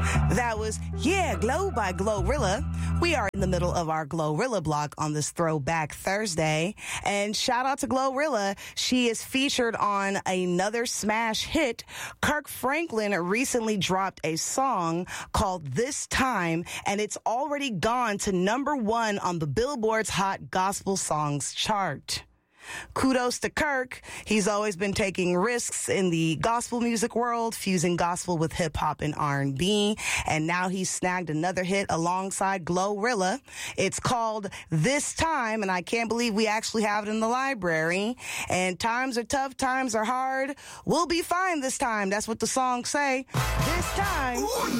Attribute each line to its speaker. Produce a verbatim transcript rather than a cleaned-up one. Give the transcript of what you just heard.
Speaker 1: That was Yeah Glow by Glorilla. We are in the middle of our Glorilla block on this Throwback Thursday. And shout out to Glorilla. She is featured on another smash hit. Kirk Franklin recently dropped a song called This Time, and it's already gone to number one on the Billboard's Hot Gospel Songs chart. Kudos to Kirk. He's always been taking risks in the gospel music world, fusing gospel with hip hop and R and B. And now he's snagged another hit alongside Glorilla. It's called This Time, and I can't believe we actually have it in the library. And times are tough, times are hard. We'll be fine this time. That's what the songs say. This time.